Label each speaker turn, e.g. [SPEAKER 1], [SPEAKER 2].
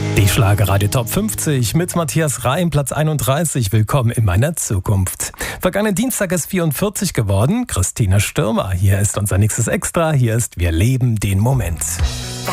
[SPEAKER 1] Die Schlagerradio Top 50 mit Matthias Reim, Platz 31. Willkommen in meiner Zukunft. Vergangenen Dienstag ist 44 geworden. Christina Stürmer. Hier ist unser nächstes Extra. Hier ist Wir leben den Moment.